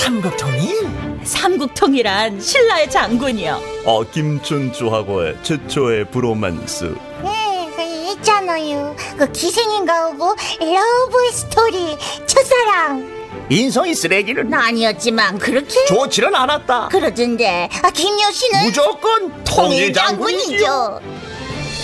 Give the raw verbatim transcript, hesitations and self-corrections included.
삼국통일? 삼국통일한 신라의 장군이요. 어, 김춘추하고의 최초의 브로맨스. 네, 그 있잖아요. 그 기생인가 하고 러브 스토리 첫사랑. 인성이 쓰레기는 아니었지만 그렇게 좋지는 않았다. 그러던데. 아, 김여신은 무조건 통일장군이죠. 통일장군이죠.